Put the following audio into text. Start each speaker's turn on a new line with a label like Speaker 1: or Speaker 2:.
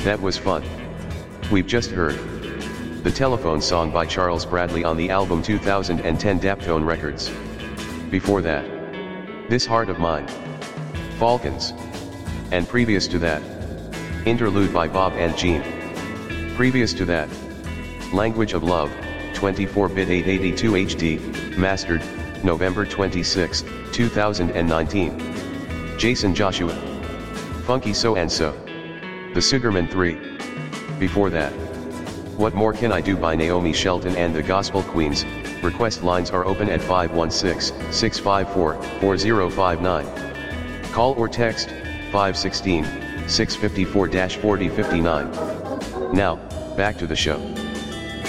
Speaker 1: That was fun. We've just heard the Telephone song by Charles Bradley on the album 2010 Daptone Records. Before that, This Heart of Mine, Falcons. And previous to that, Interlude by Bob and Jean. Previous to that, Language of Love, 24-bit 882 HD, mastered, November 26, 2019. Jason Joshua. Funky So and So. The Sugarman 3. Before that, What More Can I Do by Naomi Shelton and the Gospel Queens. Request lines are open at 516-654-4059. Call or text 516-654-4059. Now, back to the show.